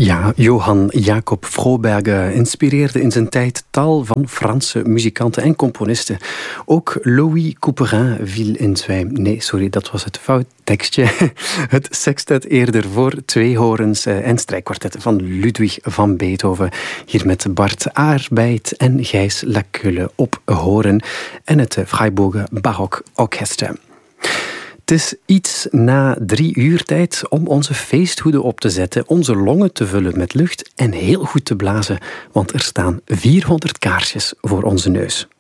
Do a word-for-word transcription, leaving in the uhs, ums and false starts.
Ja, Johann Jacob Froberger inspireerde in zijn tijd tal van Franse muzikanten en componisten. Ook Louis Couperin viel in zwijm. Nee, sorry, dat was het fout tekstje. Het sextet eerder voor twee horens en strijkkwartet van Ludwig van Beethoven. Hier met Bart Aarbeid en Gijs Laculle op horen. En het Freiburger Barok Orchester. Het is iets na drie uur tijd om onze feesthoeden op te zetten, onze longen te vullen met lucht en heel goed te blazen, want er staan vierhonderd kaarsjes voor onze neus.